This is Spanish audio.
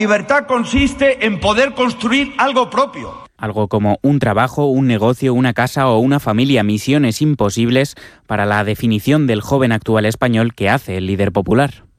Libertad consiste en poder construir algo propio. Algo como un trabajo, un negocio, una casa o una familia, misiones imposibles para la definición del joven actual español que hace el líder popular.